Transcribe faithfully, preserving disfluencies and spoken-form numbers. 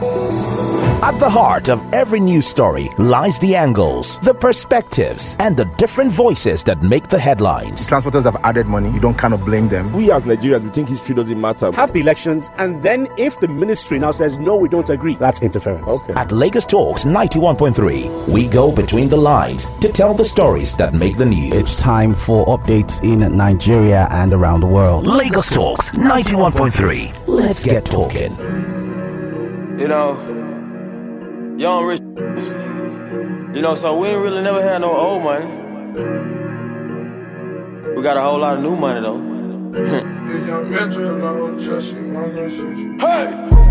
At the heart of every news story lies the angles, the perspectives, and the different voices that make the headlines. Transporters have added money. You don't kind of blame them. We as Nigerians, we think history doesn't matter. Have the elections, and then if the ministry now says, no, we don't agree, that's interference. Okay. At Lagos Talks ninety-one point three, we go between the lines to tell the stories that make the news. It's time for updates in Nigeria and around the world. Lagos Talks ninety-one point three. Let's get talking. You know, young rich, you know, so we ain't really never had no old money. We got a whole lot of new money though. Hey!